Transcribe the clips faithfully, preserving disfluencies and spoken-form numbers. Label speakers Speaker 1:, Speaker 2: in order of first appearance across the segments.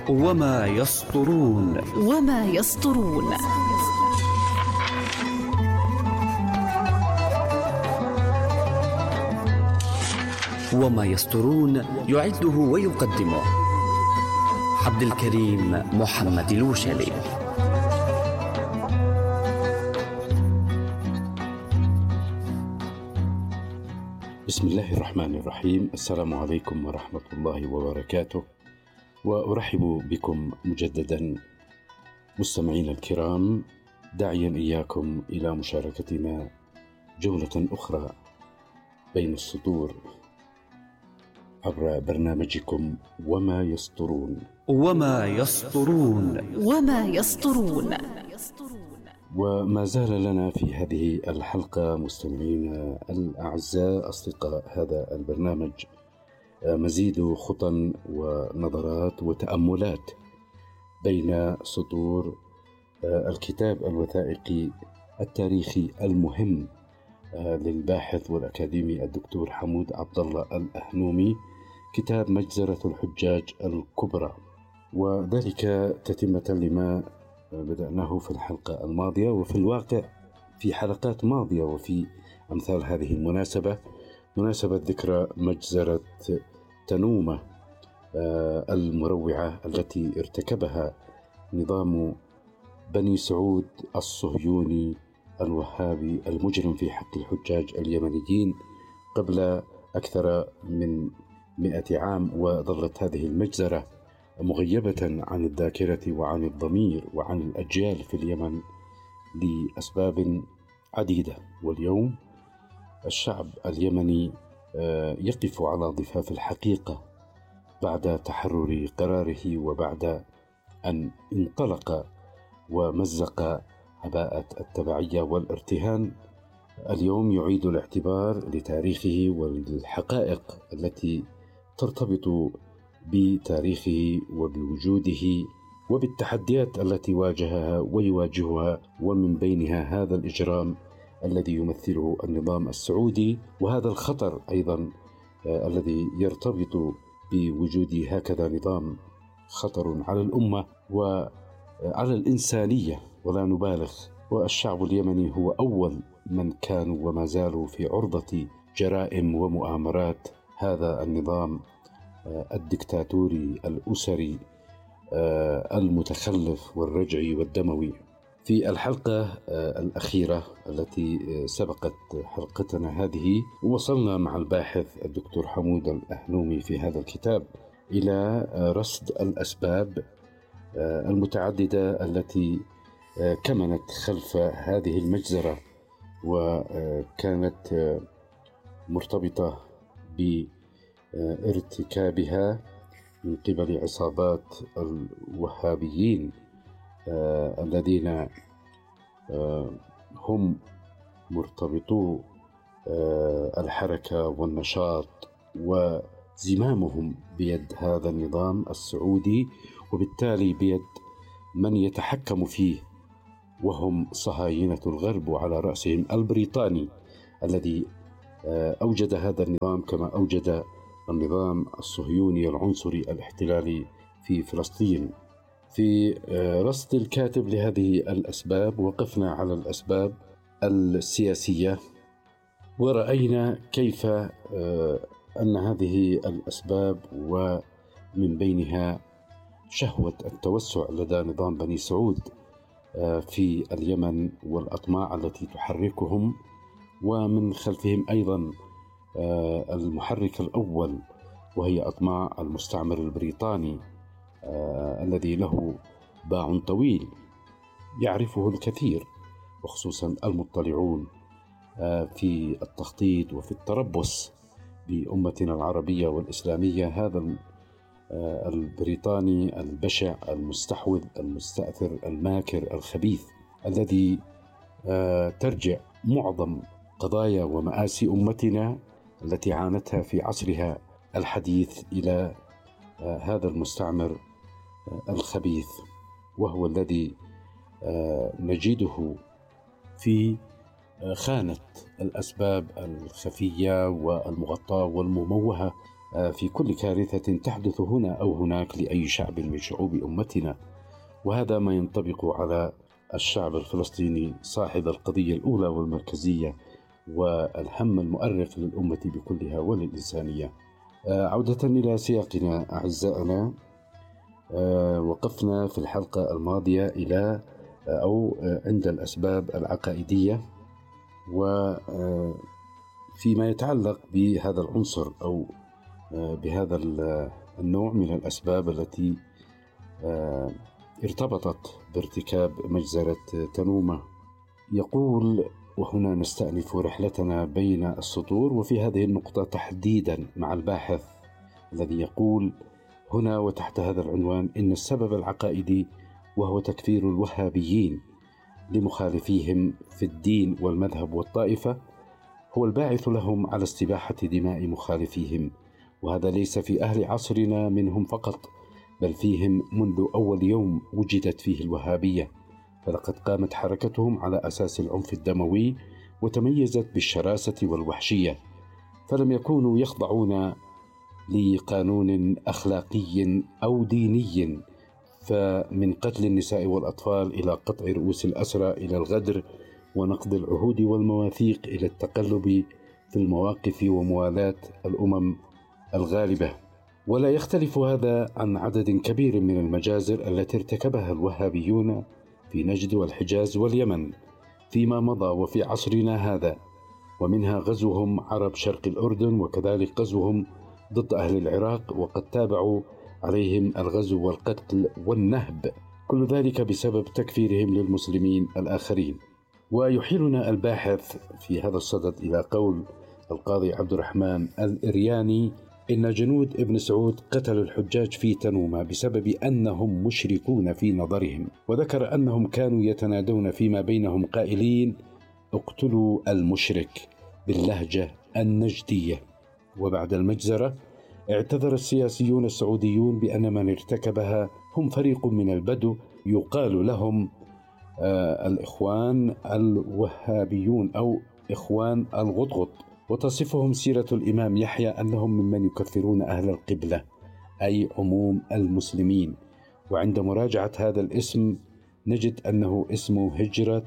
Speaker 1: وما يسطرون
Speaker 2: وما يسطرون
Speaker 1: وما يسطرون يعده ويقدمه عبد الكريم محمد الوشالي.
Speaker 3: بسم الله الرحمن الرحيم. السلام عليكم ورحمة الله وبركاته، وأرحب بكم مجددا مستمعين الكرام، داعيا إياكم إلى مشاركتنا جولة أخرى بين السطور عبر برنامجكم وما يسطرون
Speaker 1: وما يسطرون
Speaker 2: وما يسطرون.
Speaker 3: وما زال لنا في هذه الحلقة مستمعين الأعزاء أصدقاء هذا البرنامج مزيد خطى ونظرات وتأملات بين سطور الكتاب الوثائقي التاريخي المهم للباحث والأكاديمي الدكتور حمود عبد الله الأهنومي، كتاب مجزرة الحجاج الكبرى، وذلك تتمة لما بدأناه في الحلقة الماضية، وفي الواقع في حلقات ماضية وفي أمثال هذه المناسبة، مناسبة ذكرى مجزرة تنومة المروعة التي ارتكبها نظام بني سعود الصهيوني الوهابي المجرم في حق الحجاج اليمنيين قبل أكثر من مئة عام. وظلت هذه المجزرة مغيبة عن الذاكرة وعن الضمير وعن الأجيال في اليمن لأسباب عديدة. واليوم الشعب اليمني يقف على ضفاف الحقيقة بعد تحرر قراره، وبعد أن انطلق ومزق عباءة التبعية والارتهان. اليوم يعيد الاعتبار لتاريخه والحقائق التي ترتبط بتاريخه وبوجوده وبالتحديات التي واجهها ويواجهها، ومن بينها هذا الإجرام الذي يمثله النظام السعودي، وهذا الخطر أيضا آه الذي يرتبط بوجود هكذا نظام، خطر على الأمة وعلى الإنسانية ولا نبالغ. والشعب اليمني هو أول من كانوا وما زالوا في عرضة جرائم ومؤامرات هذا النظام الدكتاتوري الأسري المتخلف والرجعي والدموي. في الحلقة الأخيرة التي سبقت حلقتنا هذه، وصلنا مع الباحث الدكتور حمود الأهنومي في هذا الكتاب إلى رصد الأسباب المتعددة التي كمنت خلف هذه المجزرة، وكانت مرتبطة بارتكابها من قبل عصابات الوهابيين الذين هم مرتبطو الحركة والنشاط، وزمامهم بيد هذا النظام السعودي، وبالتالي بيد من يتحكم فيه، وهم صهاينة الغرب، وعلى رأسهم البريطاني الذي أوجد هذا النظام كما أوجد النظام الصهيوني العنصري الاحتلالي في فلسطين. في رصد الكاتب لهذه الأسباب وقفنا على الأسباب السياسية، ورأينا كيف أن هذه الأسباب ومن بينها شهوة التوسع لدى نظام بني سعود في اليمن والأطماع التي تحركهم، ومن خلفهم أيضا المحرك الأول وهي أطماع المستعمر البريطاني الذي له باع طويل يعرفه الكثير، وخصوصا المطلعون في التخطيط وفي التربص بأمتنا العربية والإسلامية. هذا البريطاني البشع المستحوذ المستأثر الماكر الخبيث الذي ترجع معظم قضايا ومآسي أمتنا التي عانتها في عصرها الحديث إلى هذا المستعمر الخبيث، وهو الذي نجده في خانة الأسباب الخفية والمغطاة والمموهة في كل كارثة تحدث هنا أو هناك لأي شعب من شعوب أمتنا، وهذا ما ينطبق على الشعب الفلسطيني صاحب القضية الأولى والمركزية والهم المؤرق للأمة بكلها وللإنسانية. عودة إلى سياقنا أعزائنا، وقفنا في الحلقة الماضية إلى أو عند الأسباب العقائدية، وفيما يتعلق بهذا العنصر أو بهذا النوع من الأسباب التي ارتبطت بارتكاب مجزرة تنومة. يقول: وهنا نستأنف رحلتنا بين السطور، وفي هذه النقطة تحديدا مع الباحث الذي يقول هنا وتحت هذا العنوان: إن السبب العقائدي وهو تكفير الوهابيين لمخالفيهم في الدين والمذهب والطائفة هو الباعث لهم على استباحة دماء مخالفيهم، وهذا ليس في أهل عصرنا منهم فقط، بل فيهم منذ أول يوم وجدت فيه الوهابية، فلقد قامت حركتهم على أساس العنف الدموي وتميزت بالشراسة والوحشية، فلم يكونوا يخضعون لقانون أخلاقي أو ديني، فمن قتل النساء والأطفال إلى قطع رؤوس الأسرى إلى الغدر ونقض العهود والمواثيق إلى التقلب في المواقف وموالاة الأمم الغالبة. ولا يختلف هذا عن عدد كبير من المجازر التي ارتكبها الوهابيون في نجد والحجاز واليمن فيما مضى وفي عصرنا هذا، ومنها غزوهم عرب شرق الأردن، وكذلك غزوهم ضد أهل العراق، وقد تابعوا عليهم الغزو والقتل والنهب، كل ذلك بسبب تكفيرهم للمسلمين الآخرين. ويحيلنا الباحث في هذا الصدد إلى قول القاضي عبد الرحمن الإرياني: إن جنود ابن سعود قتلوا الحجاج في تنومة بسبب أنهم مشركون في نظرهم، وذكر أنهم كانوا يتنادون فيما بينهم قائلين: اقتلوا المشرك باللهجة النجدية. وبعد المجزرة اعتذر السياسيون السعوديون بأن من ارتكبها هم فريق من البدو يقال لهم آه الإخوان الوهابيون أو إخوان الغطغط، وتصفهم سيرة الإمام يحيى أنهم ممن يكفرون أهل القبلة أي عموم المسلمين. وعند مراجعة هذا الاسم نجد أنه اسم هجرة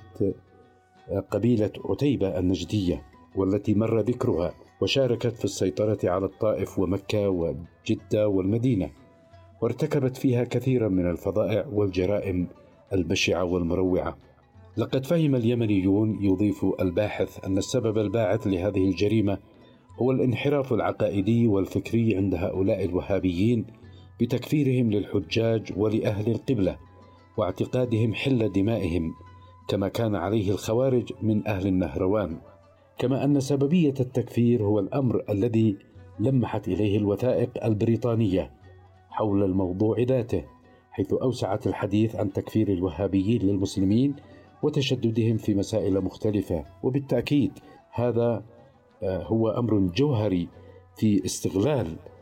Speaker 3: قبيلة عتيبة النجدية، والتي مر ذكرها، وشاركت في السيطرة على الطائف ومكة وجدة والمدينة، وارتكبت فيها كثيرا من الفظائع والجرائم البشعة والمروعة. لقد فهم اليمنيون، يضيف الباحث، أن السبب الباعث لهذه الجريمة هو الانحراف العقائدي والفكري عند هؤلاء الوهابيين بتكفيرهم للحجاج ولأهل القبلة واعتقادهم حل دمائهم، كما كان عليه الخوارج من أهل النهروان. كما أن سببية التكفير هو الأمر الذي لمحت إليه الوثائق البريطانية حول الموضوع ذاته، حيث أوسعت الحديث عن تكفير الوهابيين للمسلمين وتشددهم في مسائل مختلفة. وبالتأكيد هذا هو أمر جوهري في استغلال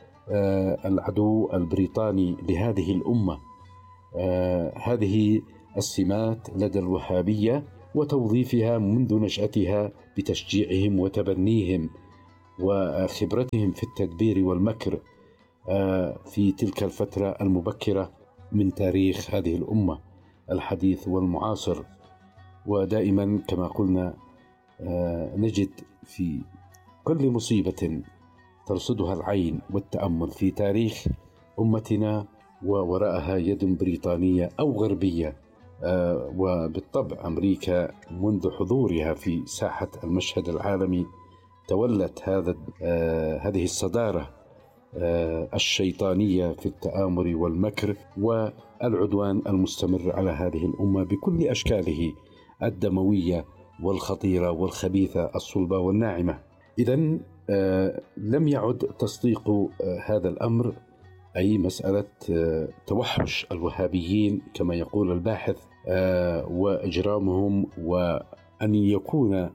Speaker 3: العدو البريطاني لهذه الأمة هذه السمات لدى الوهابية وتوظيفها منذ نشأتها بتشجيعهم وتبنيهم وخبرتهم في التدبير والمكر في تلك الفترة المبكرة من تاريخ هذه الأمة الحديث والمعاصر. ودائما كما قلنا نجد في كل مصيبة ترصدها العين والتأمل في تاريخ أمتنا ووراءها يد بريطانية أو غربية، وبالطبع أمريكا منذ حضورها في ساحة المشهد العالمي تولت هذا هذه الصدارة الشيطانية في التآمر والمكر والعدوان المستمر على هذه الأمة بكل أشكاله الدموية والخطيرة والخبيثة الصلبة والناعمة. إذن لم يعد تصديق هذا الأمر أي مسألة توحش الوهابيين كما يقول الباحث وإجرامهم، وأن يكون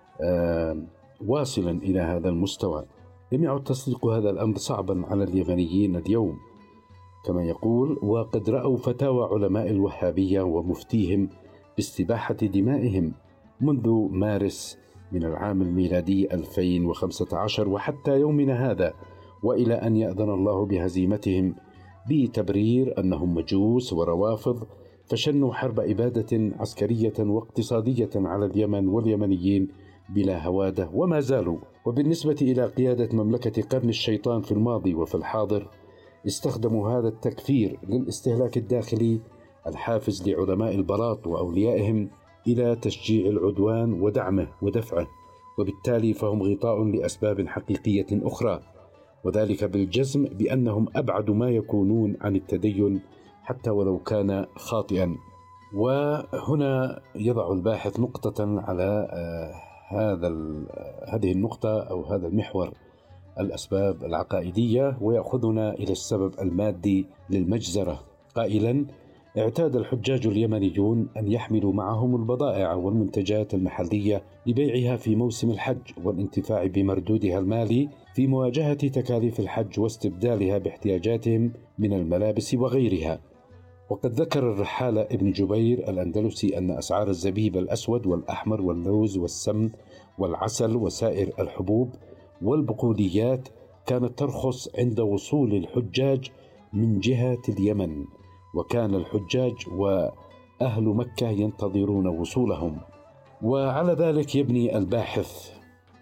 Speaker 3: واصلا إلى هذا المستوى. لم يعد تصديق هذا الأمر صعبا على اليمنيين اليوم كما يقول، وقد رأوا فتاوى علماء الوهابية ومفتيهم باستباحة دمائهم منذ مارس من العام الميلادي ألفين وخمسة عشر وحتى يومنا هذا، وإلى أن يأذن الله بهزيمتهم بتبرير أنهم مجوس وروافض، فشنوا حرب إبادة عسكرية واقتصادية على اليمن واليمنيين بلا هوادة وما زالوا. وبالنسبة إلى قيادة مملكة قرن الشيطان في الماضي وفي الحاضر، استخدموا هذا التكفير للاستهلاك الداخلي الحافز لعلماء البلاط وأوليائهم إلى تشجيع العدوان ودعمه ودفعه، وبالتالي فهم غطاء لأسباب حقيقية أخرى، وذلك بالجزم بأنهم أبعد ما يكونون عن التدين حتى ولو كان خاطئا. وهنا يضع الباحث نقطة على هذا هذه النقطة أو هذا المحور، الأسباب العقائدية، ويأخذنا إلى السبب المادي للمجزرة قائلا: اعتاد الحجاج اليمنيون أن يحملوا معهم البضائع والمنتجات المحلية لبيعها في موسم الحج والانتفاع بمردودها المالي في مواجهة تكاليف الحج واستبدالها باحتياجاتهم من الملابس وغيرها. وقد ذكر الرحالة ابن جبير الأندلسي أن أسعار الزبيب الأسود والأحمر واللوز والسمن والعسل وسائر الحبوب والبقوليات كانت ترخص عند وصول الحجاج من جهة اليمن، وكان الحجاج وأهل مكة ينتظرون وصولهم. وعلى ذلك يبني الباحث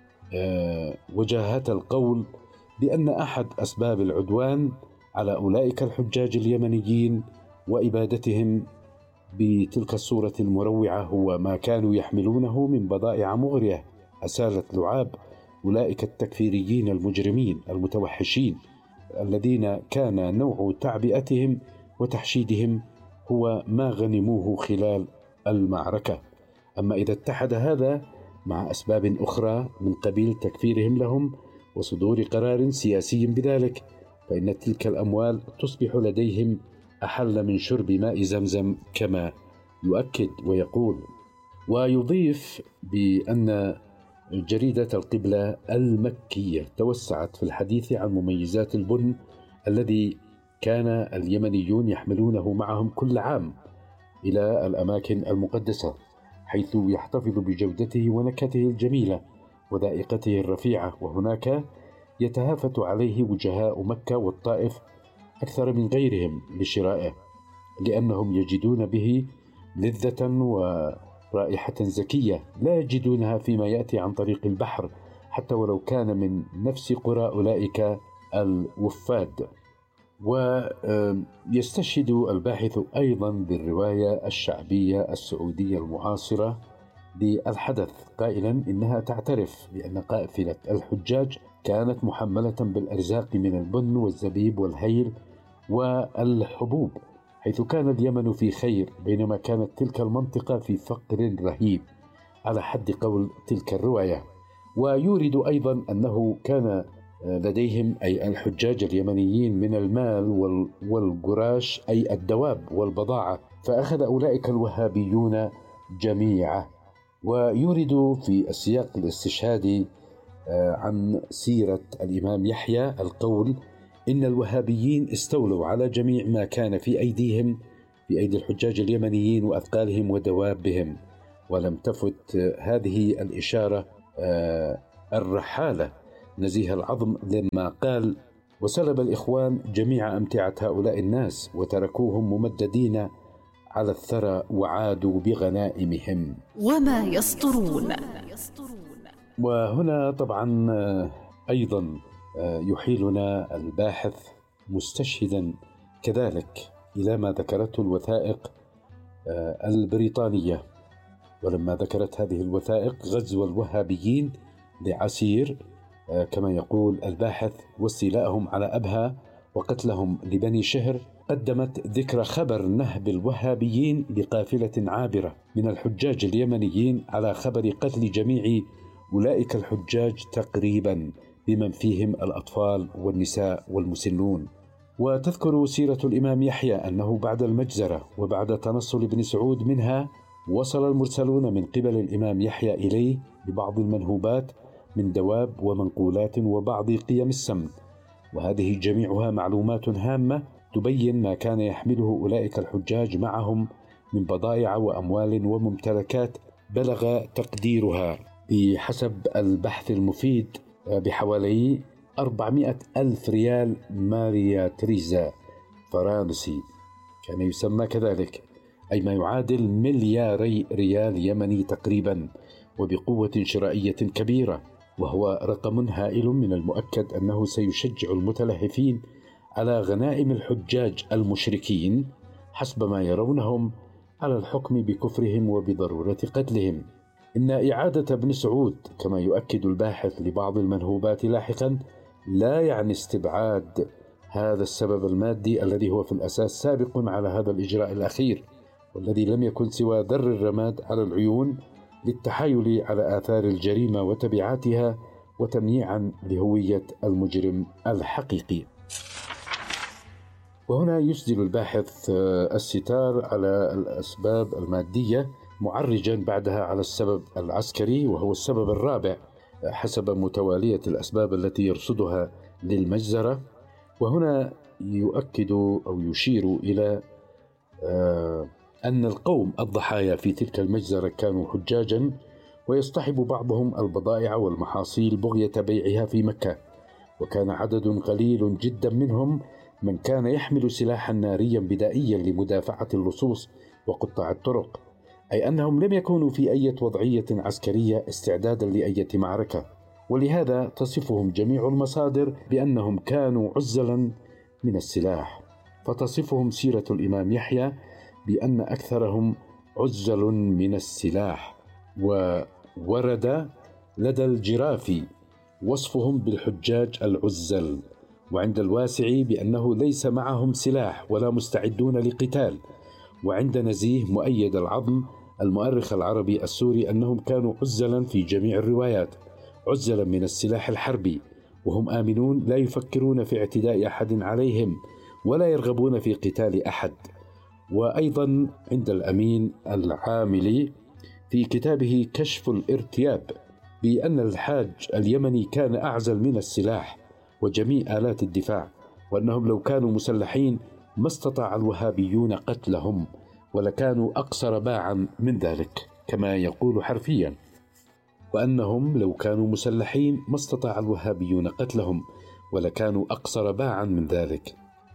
Speaker 3: وجاهة القول بأن أحد أسباب العدوان على أولئك الحجاج اليمنيين وإبادتهم بتلك الصورة المروعة هو ما كانوا يحملونه من بضائع مغرية أسالت لعاب أولئك التكفيريين المجرمين المتوحشين الذين كان نوع تعبئتهم وتحشيدهم هو ما غنموه خلال المعركة. أما إذا اتحد هذا مع أسباب أخرى من قبيل تكفيرهم لهم وصدور قرار سياسي بذلك، فإن تلك الأموال تصبح لديهم أحل من شرب ماء زمزم كما يؤكد ويقول. ويضيف بأن جريدة القبلة المكية توسعت في الحديث عن مميزات البن الذي كان اليمنيون يحملونه معهم كل عام إلى الأماكن المقدسة، حيث يحتفظ بجودته ونكهته الجميلة وذائقته الرفيعة، وهناك يتهافت عليه وجهاء مكة والطائف أكثر من غيرهم لشرائه، لأنهم يجدون به لذة ورائحة زكية لا يجدونها فيما يأتي عن طريق البحر حتى ولو كان من نفس قرى أولئك الوفاد. ويستشهد الباحث أيضا بالرواية الشعبية السعودية المعاصرة للحدث قائلا إنها تعترف بأن قافلة الحجاج كانت محملة بالأرزاق من البن والزبيب والهيل والحبوب، حيث كان اليمن في خير بينما كانت تلك المنطقة في فقر رهيب على حد قول تلك الرواية. ويورد أيضا أنه كان لديهم أي الحجاج اليمنيين من المال والقراش أي الدواب والبضاعة، فأخذ أولئك الوهابيون جميعا. ويورد في السياق الاستشهادي عن سيرة الإمام يحيى القول إن الوهابيين استولوا على جميع ما كان في أيديهم في أيدي الحجاج اليمنيين وأثقالهم ودوابهم. ولم تفت هذه الإشارة الرحالة نزيه العظم لما قال: وسلب الإخوان جميع أمتعة هؤلاء الناس وتركوهم ممددين على الثرى وعادوا بغنائمهم.
Speaker 2: وما يسطرون.
Speaker 3: وهنا طبعا أيضا يحيلنا الباحث مستشهدا كذلك إلى ما ذكرته الوثائق البريطانية، ولما ذكرت هذه الوثائق غزو الوهابيين لعسير كما يقول الباحث واستيلاءهم على أبها وقتلهم لبني شهر، قدمت ذكر خبر نهب الوهابيين لقافلة عابرة من الحجاج اليمنيين على خبر قتل جميع أولئك الحجاج تقريبا بمن فيهم الأطفال والنساء والمسنون. وتذكر سيرة الإمام يحيى أنه بعد المجزرة وبعد تنصل ابن سعود منها وصل المرسلون من قبل الإمام يحيى إليه ببعض المنهوبات من دواب ومنقولات وبعض قيم السمن، وهذه جميعها معلومات هامة تبين ما كان يحمله أولئك الحجاج معهم من بضائع وأموال وممتلكات بلغ تقديرها بحسب البحث المفيد بحوالي أربعمائة ألف ريال ماريا تريزا فرنسي، كان يسمى كذلك، أي ما يعادل ملياري ريال يمني تقريبا، وبقوة شرائية كبيرة، وهو رقم هائل من المؤكد أنه سيشجع المتلهفين على غنائم الحجاج المشركين حسب ما يرونهم على الحكم بكفرهم وبضرورة قتلهم. إن إعادة ابن سعود كما يؤكد الباحث لبعض المنهوبات لاحقا لا يعني استبعاد هذا السبب المادي الذي هو في الأساس سابق على هذا الإجراء الأخير، والذي لم يكن سوى در الرماد على العيون للتحايل على آثار الجريمة وتبعاتها وتمييعا لهوية المجرم الحقيقي. وهنا يسدل الباحث الستار على الأسباب المادية، معرجا بعدها على السبب العسكري، وهو السبب الرابع حسب متوالية الأسباب التي يرصدها للمجزرة. وهنا يؤكد أو يشير إلى أن القوم الضحايا في تلك المجزرة كانوا حجاجا، ويصطحب بعضهم البضائع والمحاصيل بغية بيعها في مكة، وكان عدد قليل جدا منهم من كان يحمل سلاحا ناريا بدائيا لمدافعة اللصوص وقطاع الطرق، أي أنهم لم يكونوا في أي وضعية عسكرية استعدادا لأي معركة. ولهذا تصفهم جميع المصادر بأنهم كانوا عزلا من السلاح، فتصفهم سيرة الإمام يحيى بأن أكثرهم عزل من السلاح. وورد لدى الجرافي وصفهم بالحجاج العزل، وعند الواسعي بأنه ليس معهم سلاح ولا مستعدون لقتال، وعند نزيه مؤيد العظم المؤرخ العربي السوري أنهم كانوا عزلا في جميع الروايات، عزلا من السلاح الحربي، وهم آمنون لا يفكرون في اعتداء أحد عليهم ولا يرغبون في قتال أحد. وأيضا عند الأمين العاملي في كتابه كشف الارتياب بأن الحاج اليمني كان أعزل من السلاح وجميع آلات الدفاع، وأنهم لو كانوا مسلحين ما استطاع الوهابيون قتلهم، ولكانوا أقصر باعا من ذلك كما يقول حرفيا، وأنهم لو كانوا مسلحين ما استطاع الوهابيون قتلهم ولكانوا أقصر باعا من ذلك.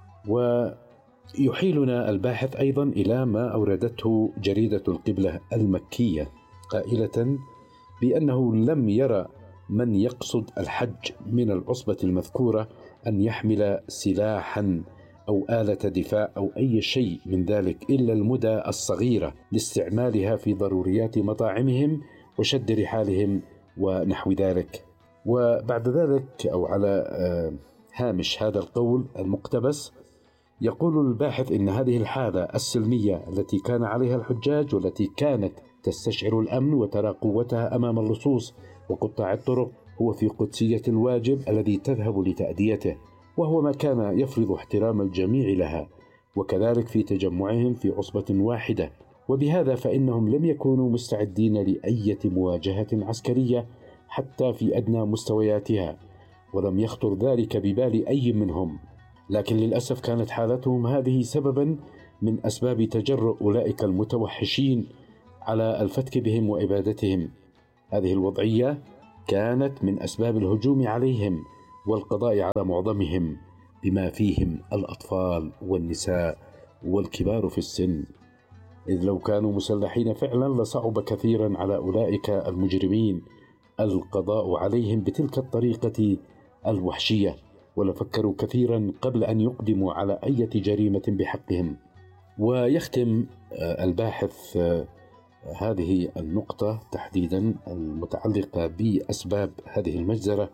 Speaker 3: ويحيلنا الباحث أيضا إلى ما أوردته جريدة القبلة المكية قائلة بأنه لم يرى من يقصد الحج من العصبة المذكورة أن يحمل سلاحا أو آلة دفاع أو أي شيء من ذلك إلا المدى الصغيرة لاستعمالها في ضروريات مطاعمهم وشد رحالهم ونحو ذلك. وبعد ذلك أو على هامش هذا القول المقتبس يقول الباحث إن هذه الحالة السلمية التي كان عليها الحجاج والتي كانت تستشعر الأمن وترى قوتها أمام اللصوص وقطاع الطرق هو في قدسية الواجب الذي تذهب لتأديته، وهو ما كان يفرض احترام الجميع لها، وكذلك في تجمعهم في عصبة واحدة. وبهذا فإنهم لم يكونوا مستعدين لأي مواجهة عسكرية حتى في أدنى مستوياتها، ولم يخطر ذلك ببال أي منهم. لكن للأسف كانت حالتهم هذه سببا من أسباب تجرؤ أولئك المتوحشين على الفتك بهم وإبادتهم. هذه الوضعية كانت من أسباب الهجوم عليهم والقضاء على معظمهم بما فيهم الأطفال والنساء والكبار في السن، إذ لو كانوا مسلحين فعلا لصعب كثيرا على أولئك المجرمين القضاء عليهم بتلك الطريقة الوحشية، ولفكروا كثيرا قبل أن يقدموا على أي جريمة بحقهم. ويختم الباحث هذه النقطة تحديدا المتعلقة بأسباب هذه المجزرة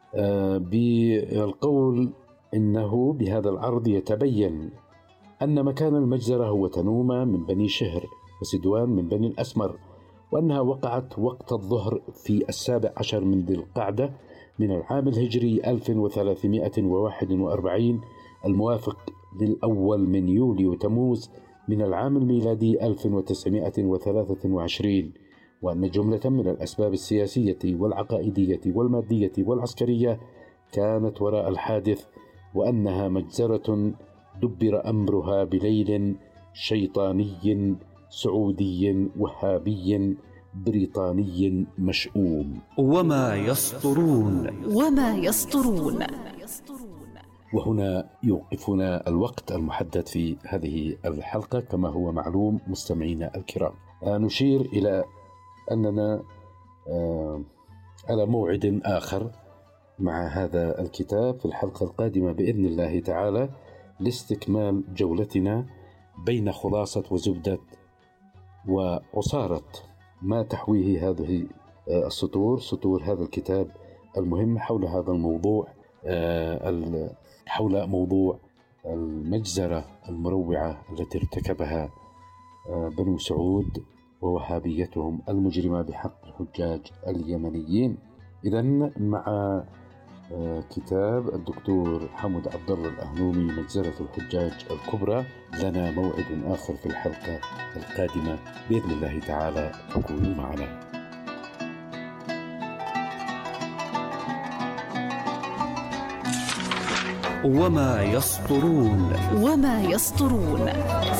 Speaker 3: بالقول إنه بهذا العرض يتبين أن مكان المجزرة هو تنومة من بني شهر وسدوان من بني الأسمر، وأنها وقعت وقت الظهر في السابع عشر من ذي القعدة من العام الهجري ألف وثلاثمائة وواحد وأربعين الموافق للأول من يوليو تموز من العام الميلادي ألف وتسعمائة وثلاثة وعشرين، وأن جملة من الأسباب السياسية والعقائدية والمادية والعسكرية كانت وراء الحادث، وأنها مجزرة دبر أمرها بليل شيطاني سعودي وهابي بريطاني مشؤوم.
Speaker 1: وما يسطرون.
Speaker 2: وما يسطرون.
Speaker 3: وهنا يوقفنا الوقت المحدد في هذه الحلقة كما هو معلوم مستمعينا الكرام. نشير إلى أننا على موعد آخر مع هذا الكتاب في الحلقة القادمة بإذن الله تعالى لاستكمال جولتنا بين خلاصة وزبدة وعصارة ما تحويه هذه السطور، سطور هذا الكتاب المهم حول هذا الموضوع، حول موضوع المجزرة المروعة التي ارتكبها بنو سعود ووهابيتهم المجرمة بحق الحجاج اليمنيين. إذن مع كتاب الدكتور حمد عبد الله الأهنومي مجزرة الحجاج الكبرى لنا موعد آخر في الحلقة القادمة بإذن الله تعالى، فكونوا معنا.
Speaker 1: وما يسطرون.
Speaker 2: وما يسطرون.